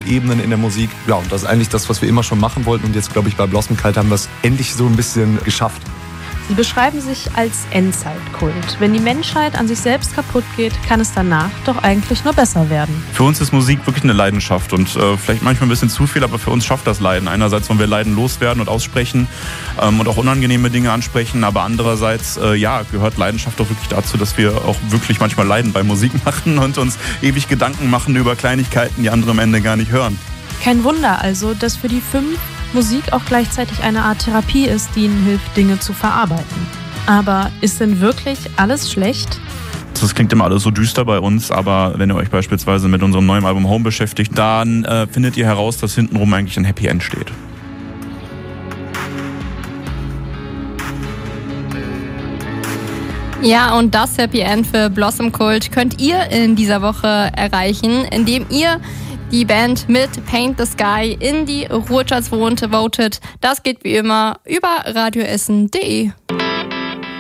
Ebenen in der Musik. Ja, und das ist eigentlich das, was wir immer schon machen wollten. Und jetzt, glaube ich, bei Blossom Cult haben wir es endlich so ein bisschen geschafft. Sie beschreiben sich als Endzeitkult. Wenn die Menschheit an sich selbst kaputt geht, kann es danach doch eigentlich nur besser werden. Für uns ist Musik wirklich eine Leidenschaft und vielleicht manchmal ein bisschen zu viel, aber für uns schafft das Leiden. Einerseits wollen wir Leiden loswerden und aussprechen und auch unangenehme Dinge ansprechen, aber andererseits gehört Leidenschaft auch wirklich dazu, dass wir auch wirklich manchmal Leiden bei Musik machen und uns ewig Gedanken machen über Kleinigkeiten, die andere am Ende gar nicht hören. Kein Wunder also, dass für die 5 Musik auch gleichzeitig eine Art Therapie ist, die ihnen hilft, Dinge zu verarbeiten. Aber ist denn wirklich alles schlecht? Das klingt immer alles so düster bei uns, aber wenn ihr euch beispielsweise mit unserem neuen Album Home beschäftigt, dann findet ihr heraus, dass hintenrum eigentlich ein Happy End steht. Ja, und das Happy End für Blossom Cult könnt ihr in dieser Woche erreichen, indem ihr die Band mit Paint the Sky in die Ruhrcharts votet. Das geht wie immer über radioessen.de.